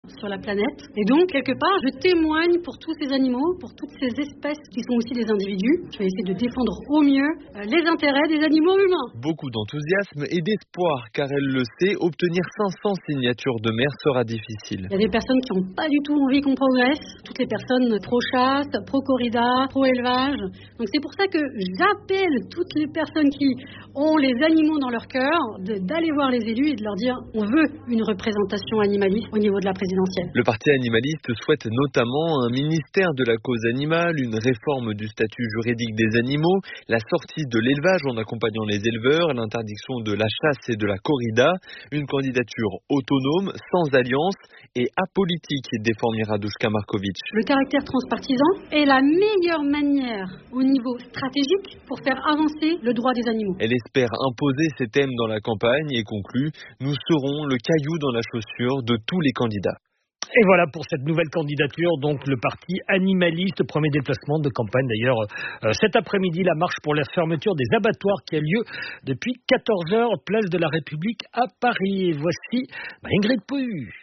sur la planète. Et donc, quelque part, je témoigne pour tous ces animaux, pour toutes ces espèces qui sont aussi des individus. Je vais essayer de défendre au mieux les intérêts des animaux humains. Beaucoup d'enthousiasme et d'espoir, car elle le sait, obtenir 500 signatures de maires sera difficile. Il y a des personnes qui n'ont pas du tout envie qu'on progresse. Toutes les personnes pro-chasse, pro-corrida, pro-élevage. Donc c'est pour ça que j'appelle toutes les personnes qui ont les animaux dans leur cœur d'aller voir les élus et de leur dire on veut une représentation animaliste au niveau de la présidentielle. Le parti animaliste souhaite notamment un ministère de la cause animale, une réforme du statut juridique des animaux, la sortie de l'élevage en accompagnant les éleveurs, l'interdiction de la chasse et de la corrida, une candidature autonome, sans alliance et apolitique, défend Miradouchka Markovic. Le caractère transpartisan est la meilleure manière au niveau stratégique pour faire avancer le droit des animaux. Elle espère imposer ces thèmes dans la campagne et conclut « Nous serons le caillou dans la chaussure de tous les candidats ». Et voilà pour cette nouvelle candidature, donc le parti animaliste, premier déplacement de campagne d'ailleurs cet après-midi, la marche pour la fermeture des abattoirs qui a lieu depuis 14h, place de la République à Paris. Et voici Ingrid Pohu.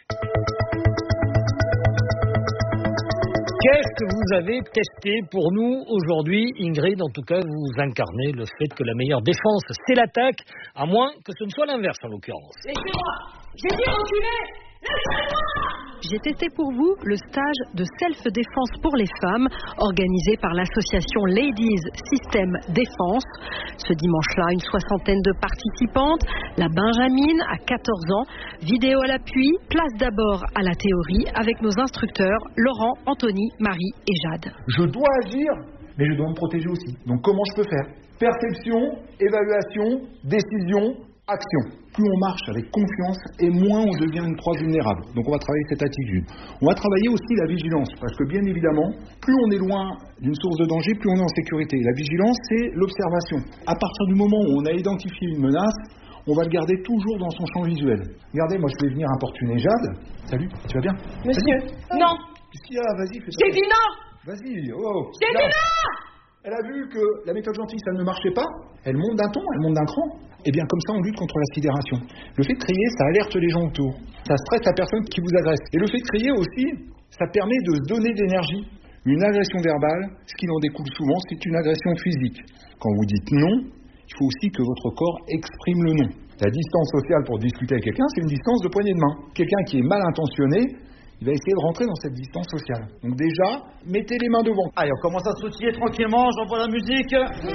Qu'est-ce que vous avez testé pour nous aujourd'hui, Ingrid? En tout cas, vous incarnez le fait que la meilleure défense, c'est l'attaque, à moins que ce ne soit l'inverse en l'occurrence. Laissez-moi! J'ai dit reculer! Laissez-moi! J'ai testé pour vous le stage de self-défense pour les femmes organisé par l'association Ladies System Défense. Ce dimanche-là, une soixantaine de participantes. La Benjamine à 14 ans. Vidéo à l'appui, place d'abord à la théorie avec nos instructeurs Laurent, Anthony, Marie et Jade. Je dois agir, mais je dois me protéger aussi. Donc comment je peux faire? Perception, évaluation, décision, action. Plus on marche avec confiance et moins on devient une proie vulnérable. Donc on va travailler cette attitude. On va travailler aussi la vigilance, parce que bien évidemment, plus on est loin d'une source de danger, plus on est en sécurité. La vigilance, c'est l'observation. À partir du moment où on a identifié une menace, on va le garder toujours dans son champ visuel. Regardez, moi je vais venir importuner Jade. Salut, tu vas bien? Monsieur, non. Qu'est-ce qu'il y a? Vas-y, fais ça. J'ai dit non. Vas-y, oh. J'ai dit non. Elle a vu que la méthode gentille, ça ne marchait pas. Elle monte d'un ton, elle monte d'un cran. Et bien comme ça, on lutte contre la sidération. Le fait de crier, ça alerte les gens autour. Ça stresse la personne qui vous agresse. Et le fait de crier aussi, ça permet de se donner de l'énergie. Une agression verbale, ce qui en découle souvent, c'est une agression physique. Quand vous dites non, il faut aussi que votre corps exprime le non. La distance sociale pour discuter avec quelqu'un, c'est une distance de poignée de main. Quelqu'un qui est mal intentionné, il va essayer de rentrer dans cette distance sociale. Donc déjà, mettez les mains devant. Allez, on commence à s'outiller tranquillement, j'envoie la musique.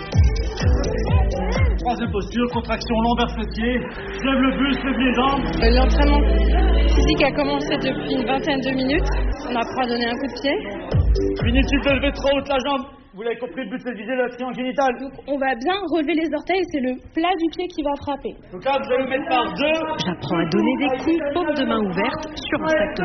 Troisième posture, contraction lombaire fessier. Je lève le buste, je lève les jambes. L'entraînement physique a commencé depuis une vingtaine de minutes. On apprend à donner un coup de pied. Inutile de lever trop haute la jambe. Vous l'avez compris, le but c'est de viser le triangle génital. Donc on va bien relever les orteils, c'est le plat du pied qui va frapper. Donc là, vous allez le mettre par deux. J'apprends à donner des coups, paume de main ouverte, sur un sac de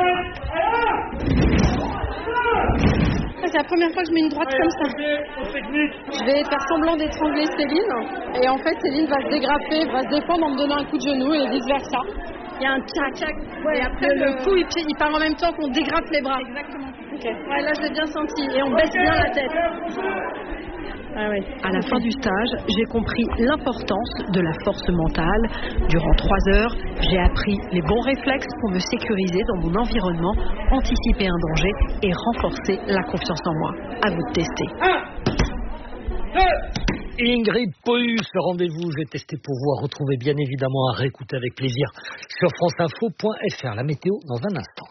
frappe. C'est la première fois que je mets une droite comme ça. Je vais faire semblant d'étrangler Céline. Et en fait, Céline va se dégrapper, va se défendre en me donnant un coup de genou et vice versa. Il y a un tchac. Ouais, et après, le coup, il part en même temps qu'on dégrappe les bras. Exactement. Ok. Ouais, là, je l'ai bien senti. Et on baisse bien la tête. Ah oui. À la fin du stage, j'ai compris l'importance de la force mentale. Durant 3 heures, j'ai appris les bons réflexes pour me sécuriser dans mon environnement, anticiper un danger et renforcer la confiance en moi. À vous de tester. 1, 2. Ingrid Pohu, ce rendez-vous, j'ai testé pour vous, à retrouver bien évidemment, à réécouter avec plaisir sur franceinfo.fr. La météo dans un instant.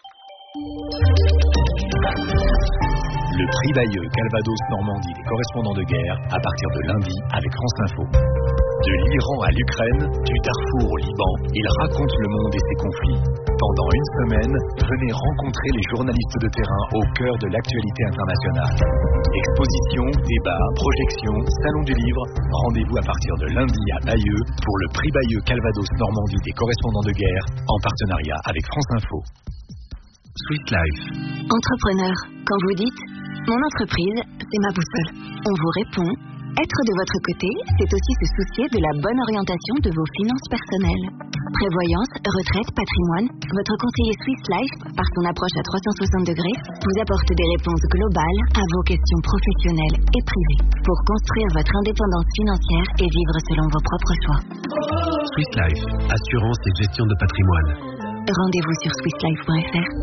Le prix Bayeux Calvados Normandie des correspondants de guerre à partir de lundi avec France Info. De l'Iran à l'Ukraine, du Darfour au Liban, il raconte le monde et ses conflits. Pendant une semaine, venez rencontrer les journalistes de terrain au cœur de l'actualité internationale. Expositions, débats, projections, salon du livre. Rendez-vous à partir de lundi à Bayeux pour le prix Bayeux Calvados Normandie des correspondants de guerre en partenariat avec France Info. Swiss Life. Entrepreneur, quand vous dites « Mon entreprise, c'est ma boussole », on vous répond « Être de votre côté, c'est aussi se soucier de la bonne orientation de vos finances personnelles. » Prévoyance, retraite, patrimoine, votre conseiller Swiss Life, par son approche à 360 degrés, vous apporte des réponses globales à vos questions professionnelles et privées pour construire votre indépendance financière et vivre selon vos propres choix. Swiss Life, assurance et gestion de patrimoine. Rendez-vous sur swisslife.fr.